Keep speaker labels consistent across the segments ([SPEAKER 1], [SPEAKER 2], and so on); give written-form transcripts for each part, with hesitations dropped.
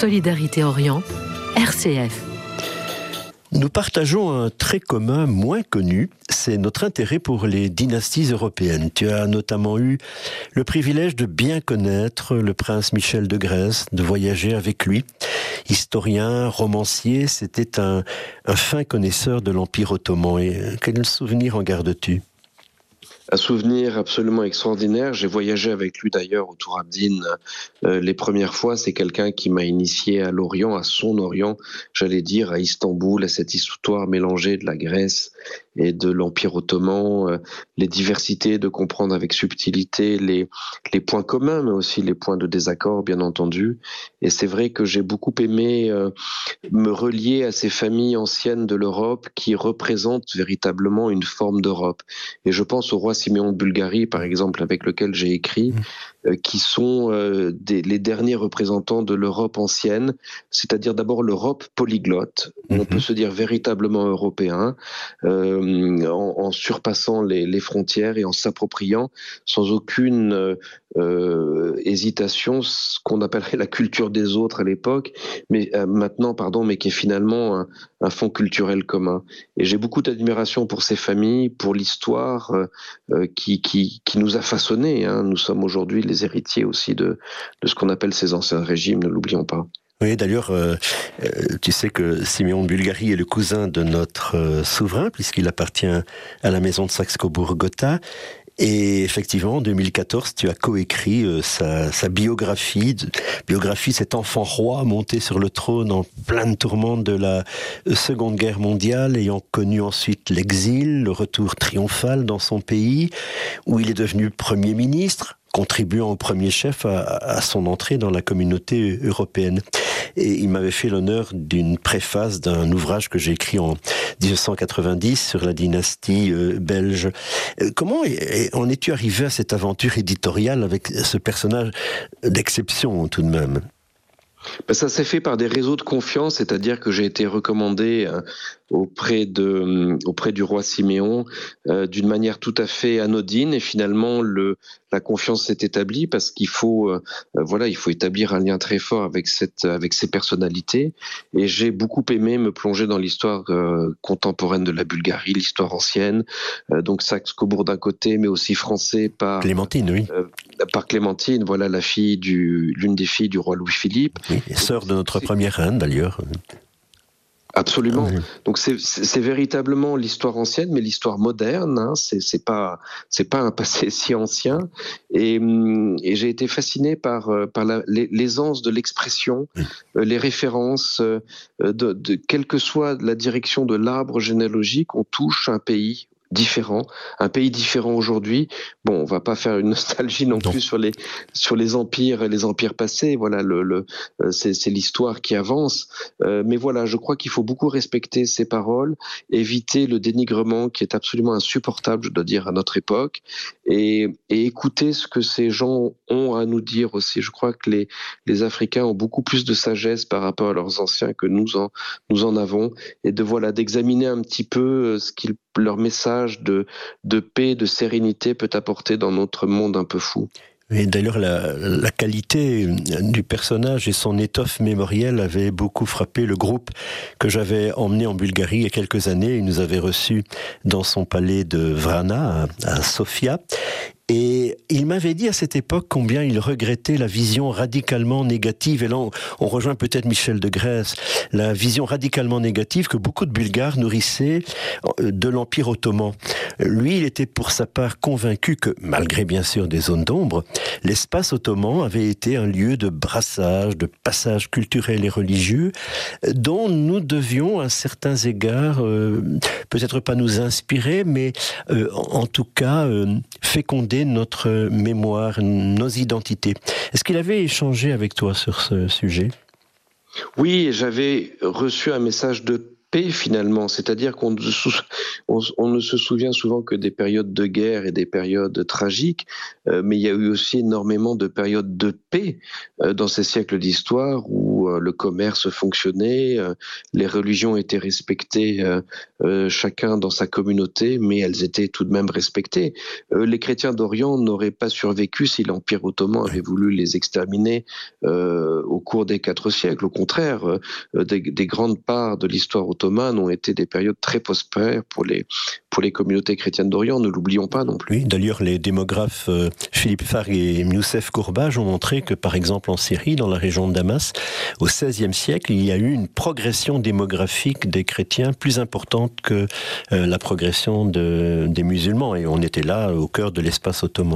[SPEAKER 1] Solidarité Orient, RCF.
[SPEAKER 2] Nous partageons un trait commun moins connu, c'est notre intérêt pour les dynasties européennes. Tu as notamment eu le privilège de bien connaître le prince Michel de Grèce, de voyager avec lui. Historien, romancier, c'était un fin connaisseur de l'Empire ottoman. Et quel souvenir en gardes-tu ?
[SPEAKER 3] Un souvenir absolument extraordinaire. J'ai voyagé avec lui d'ailleurs au Tour Abdin les premières fois. C'est quelqu'un qui m'a initié à l'Orient, à son Orient, j'allais dire, à Istanbul, à cette histoire mélangée de la Grèce et de l'Empire ottoman, les diversités, de comprendre avec subtilité les points communs, mais aussi les points de désaccord, bien entendu. Et c'est vrai que j'ai beaucoup aimé me relier à ces familles anciennes de l'Europe qui représentent véritablement une forme d'Europe. Et je pense au roi Siméon de Bulgarie, par exemple, avec lequel j'ai écrit, qui sont les derniers représentants de l'Europe ancienne, c'est-à-dire d'abord l'Europe polyglotte, où on peut se dire véritablement européen, en surpassant les frontières et en s'appropriant sans aucune hésitation ce qu'on appellerait la culture des autres à l'époque, mais mais qui est finalement un fond culturel commun. Et j'ai beaucoup d'admiration pour ces familles, pour l'histoire qui nous a façonnés. Nous sommes aujourd'hui les héritiers aussi de ce qu'on appelle ces anciens régimes, ne l'oublions pas.
[SPEAKER 2] Oui, d'ailleurs, tu sais que Siméon de Bulgarie est le cousin de notre souverain, puisqu'il appartient à la maison de Saxe-Cobourg-Gotha. Et effectivement, en 2014, tu as coécrit sa biographie, cet enfant roi monté sur le trône en pleine tourmente de la Seconde Guerre mondiale, ayant connu ensuite l'exil, le retour triomphal dans son pays, où il est devenu Premier ministre, contribuant au premier chef à son entrée dans la communauté européenne. Et il m'avait fait l'honneur d'une préface d'un ouvrage que j'ai écrit en 1990 sur la dynastie belge. Comment en es-tu arrivé à cette aventure éditoriale avec ce personnage d'exception tout de même ?
[SPEAKER 3] Ça s'est fait par des réseaux de confiance, c'est-à-dire que j'ai été recommandé auprès du roi Siméon d'une manière tout à fait anodine, et finalement la confiance s'est établie parce qu'il faut établir un lien très fort avec ces personnalités. Et j'ai beaucoup aimé me plonger dans l'histoire contemporaine de la Bulgarie, l'histoire ancienne, donc Saxe-Cobourg d'un côté, mais aussi français par
[SPEAKER 2] Clémentine, oui.
[SPEAKER 3] Par Clémentine, voilà l'une des filles du roi Louis-Philippe.
[SPEAKER 2] Oui, sœur de notre première reine d'ailleurs.
[SPEAKER 3] Absolument. Donc c'est véritablement l'histoire ancienne, mais l'histoire moderne. C'est pas un passé si ancien. Et j'ai été fasciné par l'aisance de l'expression, les références, quelle que soit la direction de l'arbre généalogique, on touche un pays différent aujourd'hui. Bon, on va pas faire une nostalgie non plus sur les empires passés. Voilà, c'est l'histoire qui avance. Mais voilà, je crois qu'il faut beaucoup respecter ces paroles, éviter le dénigrement qui est absolument insupportable, je dois dire, à notre époque, et écouter ce que ces gens ont à nous dire aussi. Je crois que les Africains ont beaucoup plus de sagesse par rapport à leurs anciens que nous en avons, et d'examiner un petit peu leur message de paix, de sérénité peut apporter dans notre monde un peu fou.
[SPEAKER 2] Et d'ailleurs, la qualité du personnage et son étoffe mémorielle avait beaucoup frappé le groupe que j'avais emmené en Bulgarie il y a quelques années. Il nous avait reçus dans son palais de Vrana, à Sofia. Et il m'avait dit à cette époque combien il regrettait la vision radicalement négative, et là on rejoint peut-être Michel de Grèce, la vision radicalement négative que beaucoup de Bulgares nourrissaient de l'Empire ottoman. Lui, il était pour sa part convaincu que, malgré bien sûr des zones d'ombre, l'espace ottoman avait été un lieu de brassage, de passage culturel et religieux, dont nous devions à certains égards, peut-être pas nous inspirer, mais en tout cas féconder notre mémoire, nos identités. Est-ce qu'il avait échangé avec toi sur ce sujet ?
[SPEAKER 3] Oui, j'avais reçu un message de paix finalement, c'est-à-dire qu'on ne se souvient souvent que des périodes de guerre et des périodes tragiques, mais il y a eu aussi énormément de périodes de paix dans ces siècles d'histoire où où le commerce fonctionnait, les religions étaient respectées, chacun dans sa communauté, mais elles étaient tout de même respectées. Les chrétiens d'Orient n'auraient pas survécu si l'Empire ottoman avait voulu les exterminer au cours des 4 siècles. Au contraire, des grandes parts de l'histoire ottomane ont été des périodes très prospères pour les communautés chrétiennes d'Orient, ne l'oublions pas non plus.
[SPEAKER 2] Oui, d'ailleurs, les démographes Philippe Farg et Youssef Kourbaj ont montré que, par exemple, en Syrie, dans la région de Damas, au XVIe siècle, il y a eu une progression démographique des chrétiens plus importante que la progression des musulmans, et on était là au cœur de l'espace ottoman.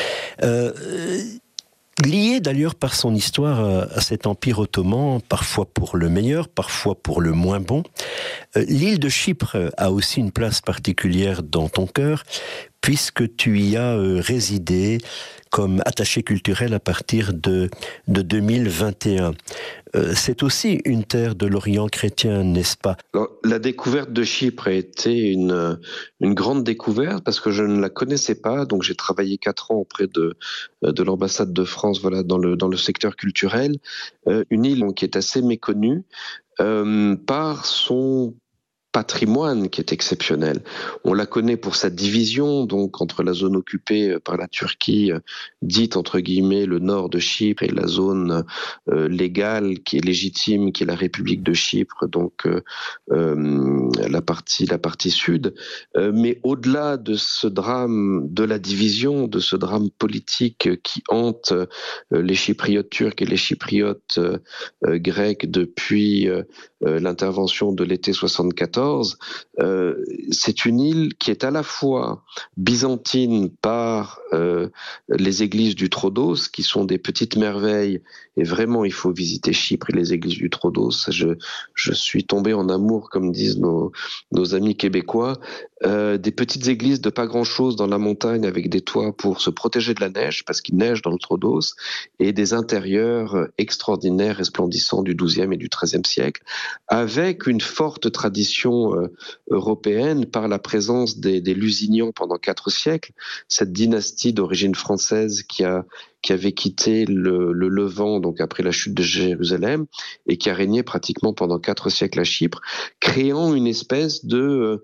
[SPEAKER 2] Lié d'ailleurs par son histoire à cet empire ottoman, parfois pour le meilleur, parfois pour le moins bon, l'île de Chypre a aussi une place particulière dans ton cœur, puisque tu y as résidé comme attaché culturel à partir de 2021. C'est aussi une terre de l'Orient chrétien, n'est-ce pas?
[SPEAKER 3] Alors, la découverte de Chypre a été une grande découverte parce que je ne la connaissais pas. Donc, j'ai travaillé 4 ans auprès de l'ambassade de France, voilà, dans le secteur culturel. Une île qui est assez méconnue par son patrimoine qui est exceptionnel. On la connaît pour sa division, donc entre la zone occupée par la Turquie, dite entre guillemets le nord de Chypre, et la zone légale qui est légitime, qui est la République de Chypre, donc la partie sud. Mais au-delà de ce drame de la division, de ce drame politique qui hante les Chypriotes turcs et les Chypriotes grecs depuis l'intervention de l'été 74, c'est une île qui est à la fois byzantine par les églises du Troodos, qui sont des petites merveilles, et vraiment il faut visiter Chypre et les églises du Troodos. Je suis tombé en amour, comme disent nos amis québécois, des petites églises de pas grand-chose dans la montagne avec des toits pour se protéger de la neige, parce qu'il neige dans le Troodos, et des intérieurs extraordinaires, resplendissants du XIIe et du XIIIe siècle, avec une forte tradition européenne par la présence des Lusignans pendant 4 siècles, cette dynastie d'origine française qui avait quitté le Levant, donc après la chute de Jérusalem, et qui a régné pratiquement pendant 4 siècles à Chypre, créant une espèce de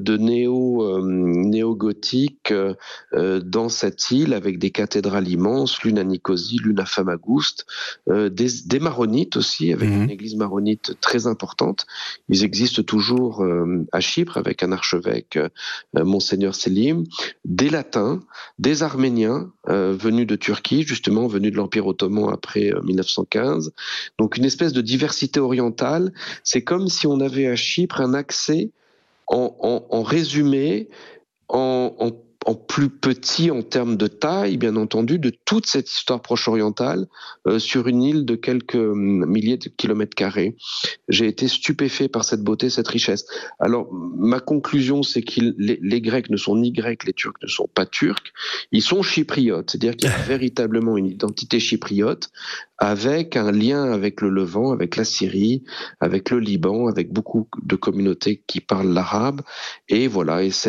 [SPEAKER 3] néo-gothique dans cette île, avec des cathédrales immenses, l'une à Nicosie, l'une à Famagouste, des maronites aussi, avec une église maronite très importante. Ils existent toujours à Chypre, avec un archevêque, Monseigneur Selim, des Latins, des Arméniens venus de Turquie, justement venus de l'Empire ottoman après 1915. Donc une espèce de diversité orientale. C'est comme si on avait à Chypre un accès en résumé, en plus petit en termes de taille, bien entendu, de toute cette histoire proche-orientale sur une île de quelques milliers de kilomètres carrés. J'ai été stupéfait par cette beauté, cette richesse. Alors, ma conclusion, c'est que les Grecs ne sont ni Grecs, les Turcs ne sont pas Turcs, ils sont chypriotes, c'est-à-dire qu'il y a véritablement une identité chypriote, avec un lien avec le Levant, avec la Syrie, avec le Liban, avec beaucoup de communautés qui parlent l'arabe. Et voilà, et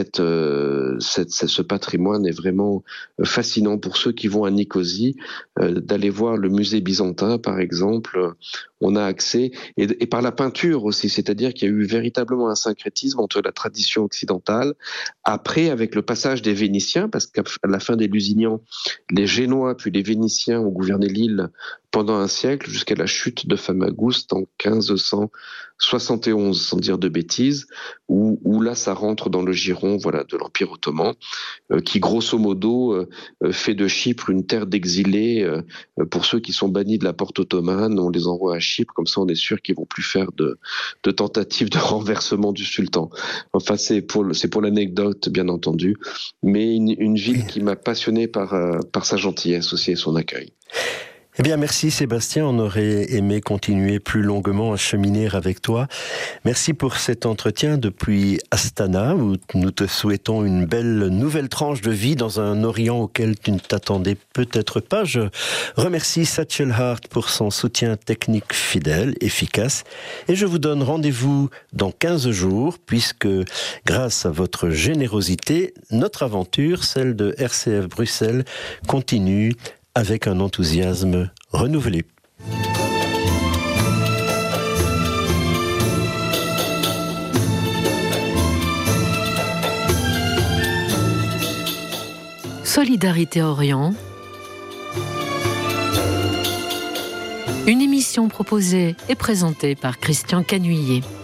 [SPEAKER 3] ce patrimoine est vraiment fascinant pour ceux qui vont à Nicosie, d'aller voir le musée byzantin, par exemple. On a accès, et par la peinture aussi, c'est-à-dire qu'il y a eu véritablement un syncrétisme entre la tradition occidentale, après avec le passage des Vénitiens, parce qu'à la fin des Lusignans, les Génois puis les Vénitiens ont gouverné l'île pendant un siècle, jusqu'à la chute de Famagouste en 1571, sans dire de bêtises, où là ça rentre dans le giron, voilà, de l'Empire ottoman, qui grosso modo fait de Chypre une terre d'exilés. Pour ceux qui sont bannis de la porte ottomane, on les envoie à Chypre, comme ça on est sûr qu'ils vont plus faire de tentatives de renversement du sultan. Enfin, c'est pour l'anecdote, bien entendu, mais une ville qui m'a passionné par sa gentillesse aussi et son accueil.
[SPEAKER 2] Eh bien, merci Sébastien, on aurait aimé continuer plus longuement à cheminer avec toi. Merci pour cet entretien depuis Astana, où nous te souhaitons une belle nouvelle tranche de vie dans un Orient auquel tu ne t'attendais peut-être pas. Je remercie Satchel Hart pour son soutien technique fidèle, efficace, et je vous donne rendez-vous dans 15 jours, puisque grâce à votre générosité, notre aventure, celle de RCF Bruxelles, continue avec un enthousiasme renouvelé.
[SPEAKER 1] Solidarité Orient. Une émission proposée et présentée par Christian Canuillet.